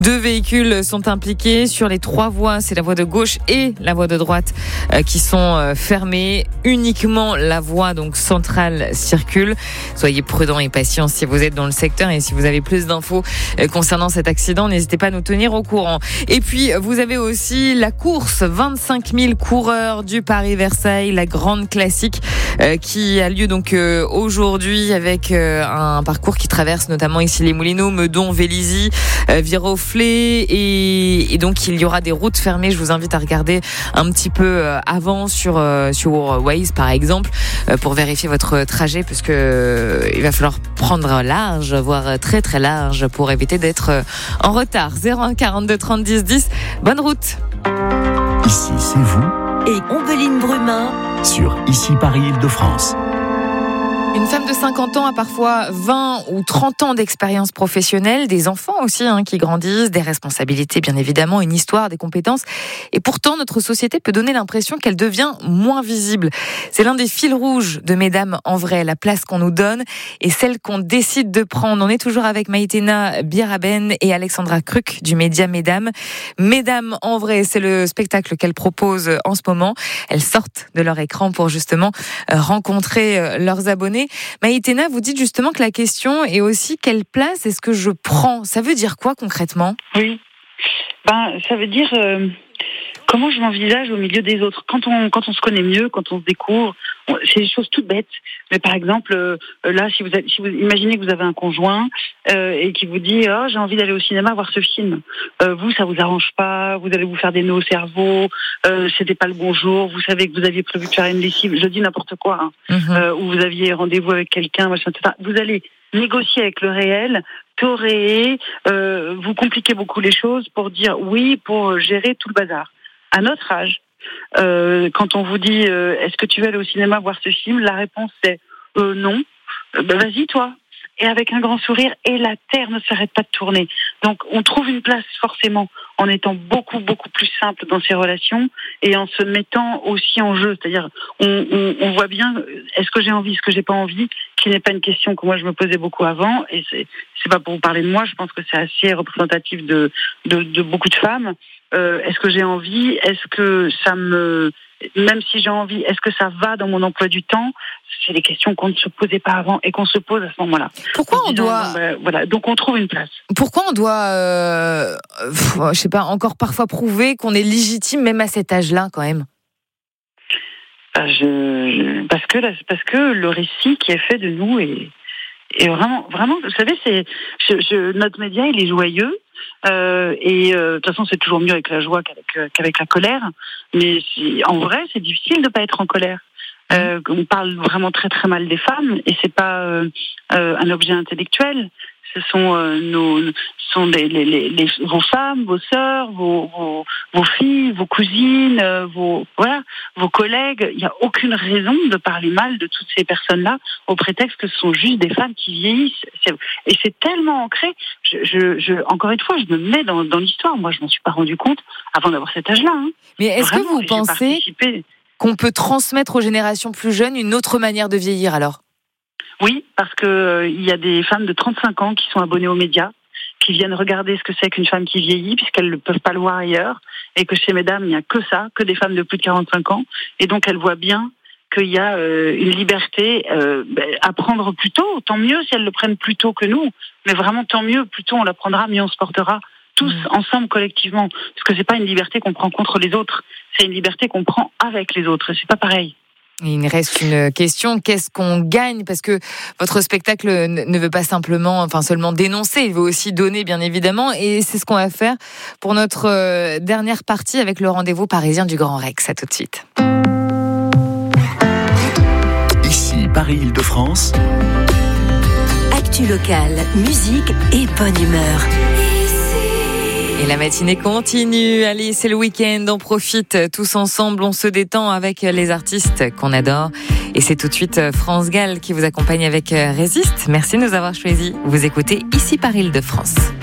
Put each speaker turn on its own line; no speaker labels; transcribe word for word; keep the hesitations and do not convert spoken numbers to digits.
Deux véhicules sont impliqués sur les trois voies, c'est la voie de gauche et la voie de droite euh, qui sont euh, fermées. Uniquement la voie donc centrale circule. Soyez prudents et patients si vous êtes dans le secteur et si vous avez plus d'infos euh, concernant cet accident, n'hésitez pas à nous tenir au courant. Et puis vous avez aussi la course, vingt-cinq mille coureurs du Paris-Versailles, la grande classique euh, qui a lieu donc euh, aujourd'hui avec euh, un parcours qui traverse notamment ici les Moulineaux, Meudon, Vélizy, euh, Viroflay. Et, et donc il y aura des routes fermées. Je vous invite à regarder un petit peu avant sur sur Waze par exemple pour vérifier votre trajet, parce que il va falloir prendre large, voire très très large, pour éviter d'être en retard. zéro un quarante-deux trente dix dix. Bonne route.
Ici c'est vous
et Ombeline Brumin
sur Ici Paris Île-de-France.
Une femme de cinquante ans a parfois vingt ou trente ans d'expérience professionnelle, des enfants aussi hein, qui grandissent, des responsabilités bien évidemment, une histoire, des compétences. Et pourtant, notre société peut donner l'impression qu'elle devient moins visible. C'est l'un des fils rouges de Mesdames en vrai, la place qu'on nous donne et celle qu'on décide de prendre. On est toujours avec Maïtena Biraben et Alexandra Cruc du média Mesdames. Mesdames en vrai, c'est le spectacle qu'elles proposent en ce moment. Elles sortent de leur écran pour justement rencontrer leurs abonnés. Maïtena, vous dites justement que la question est aussi quelle place est-ce que je prends ? Ça veut dire quoi concrètement ?
Oui, ben, ça veut dire euh, comment je m'envisage au milieu des autres. Quand on, quand on se connaît mieux, quand on se découvre, on, c'est des choses toutes bêtes. Mais par exemple, euh, là, si vous, avez, si vous imaginez que vous avez un conjoint euh, et qui vous dit oh, j'ai envie d'aller au cinéma voir ce film. Euh, vous, ça vous arrange pas, vous allez vous faire des nœuds au cerveau, euh, c'était pas le bon jour, vous savez que vous aviez prévu de faire une lessive, je dis n'importe quoi, hein, mm-hmm. euh, ou vous aviez rendez-vous avec quelqu'un, machin, et cetera. Vous allez négocier avec le réel, toréer, euh, vous compliquez beaucoup les choses pour dire oui, pour gérer tout le bazar. À notre âge, euh, quand on vous dit euh, est-ce que tu veux aller au cinéma voir ce film, la réponse c'est euh, non. Euh, ben vas-y toi. Et avec un grand sourire, et la terre ne s'arrête pas de tourner. Donc on trouve une place forcément en étant beaucoup beaucoup plus simple dans ses relations et en se mettant aussi en jeu. C'est-à-dire on, on, on voit bien est-ce que j'ai envie, est-ce que j'ai pas envie, qui n'est pas une question que moi je me posais beaucoup avant. Et c'est c'est pas pour vous parler de moi, je pense que c'est assez représentatif de de, de beaucoup de femmes. Euh, est-ce que j'ai envie, est-ce que ça me même si j'ai envie, est-ce que ça va dans mon emploi du temps ? C'est des questions qu'on ne se posait pas avant et qu'on se pose à ce moment-là.
Pourquoi on
disant,
doit
non, ben, voilà, donc on trouve une place.
Pourquoi on doit, euh, je sais pas, encore parfois prouver qu'on est légitime même à cet âge-là quand même ?
Je, je, parce que parce que le récit qui est fait de nous est, est vraiment vraiment. Vous savez, c'est je, je, notre média il est joyeux. Euh, et euh, de toute façon, c'est toujours mieux avec la joie qu'avec, euh, qu'avec la colère. Mais si, en vrai, c'est difficile de ne pas être en colère. Euh, on parle vraiment très très mal des femmes, et c'est pas euh, euh, un objet intellectuel. Ce sont euh, nos, sont des, les, les, les, vos femmes, vos sœurs, vos, vos, vos filles, vos cousines, euh, vos voilà, vos collègues. Il n'y a aucune raison de parler mal de toutes ces personnes-là au prétexte que ce sont juste des femmes qui vieillissent. C'est, et c'est tellement ancré. Je, je, je, encore une fois, je me mets dans, dans l'histoire. Moi, je m'en suis pas rendu compte avant d'avoir cet âge-là. Hein.
Mais est-ce
Vraiment,
que vous pensez qu'on peut transmettre aux générations plus jeunes une autre manière de vieillir alors ?
Oui, parce que euh, il y a des femmes de trente-cinq ans qui sont abonnées aux médias, qui viennent regarder ce que c'est qu'une femme qui vieillit, puisqu'elles ne peuvent pas le voir ailleurs, et que chez Mesdames, il n'y a que ça, que des femmes de plus de quarante-cinq ans, et donc elles voient bien qu'il y a euh, une liberté euh, à prendre plus tôt, tant mieux si elles le prennent plus tôt que nous, mais vraiment tant mieux, plus tôt on la prendra, mieux on se portera tous mmh. ensemble, collectivement, parce que c'est pas une liberté qu'on prend contre les autres, c'est une liberté qu'on prend avec les autres, c'est pas pareil.
Il me reste une question, qu'est-ce qu'on gagne ? Parce que votre spectacle ne veut pas simplement, enfin seulement dénoncer, il veut aussi donner bien évidemment, et c'est ce qu'on va faire pour notre dernière partie avec le rendez-vous parisien du Grand Rex. À tout de suite.
Ici Paris Île-de-France.
Actu locale, musique et bonne humeur.
Et la matinée continue. Allez, c'est le week-end, on profite tous ensemble, on se détend avec les artistes qu'on adore. Et c'est tout de suite France Gall qui vous accompagne avec Résiste. Merci de nous avoir choisis. Vous écoutez Ici Paris Île-de-France.